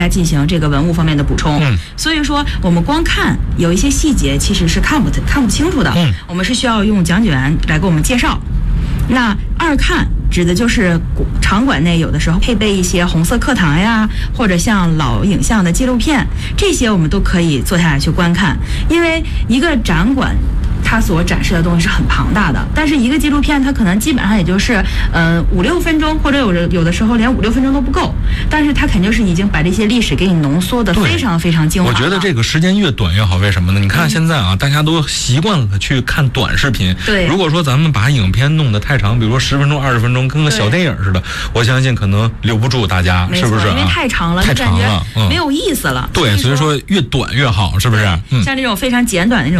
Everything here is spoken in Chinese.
来进行这个文物方面的补充。所以说我们光看有一些细节其实是看不清楚的。我们是需要用讲解员来给我们介绍。那二看指的就是场馆内有的时候配备一些红色课堂呀，或者像老影像的纪录片，这些我们都可以坐下来去观看。因为一个展馆它所展示的东西是很庞大的，但是一个纪录片它可能基本上也就是5-6分钟，或者有的时候连5-6分钟都不够，但是它肯定是已经把这些历史给你浓缩的非常非常精华。 我觉得这个时间越短越好，为什么呢？你看现在啊，大家都习惯了去看短视频。 对， 如果说咱们把影片弄得太长，比如说10分钟、20分钟，跟个小电影似的，我相信可能留不住大家，是不是？ 因为太长了， 太长了， 没有意思了。 对，所以说越短越好，是不是？ 像这种非常简短的那种